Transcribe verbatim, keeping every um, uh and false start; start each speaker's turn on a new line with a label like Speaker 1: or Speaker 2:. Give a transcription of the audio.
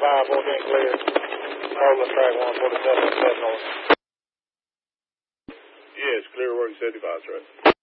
Speaker 1: seventy-five, fourteen clear. Overland track one forty-seven, seven north.
Speaker 2: Yes, clear work seventy-five, sir.